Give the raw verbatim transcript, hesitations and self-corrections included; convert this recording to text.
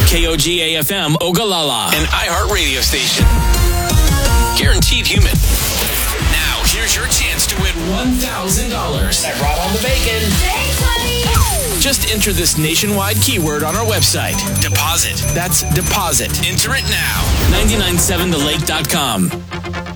K O G A F M Ogallala, an iHeart radio station. Guaranteed human. Now, here's your chance to win one thousand dollars. I brought on the bacon. Thanks, honey. Just enter this nationwide keyword on our website. Deposit. That's deposit. Enter it now. nine nine seven the lake dot com.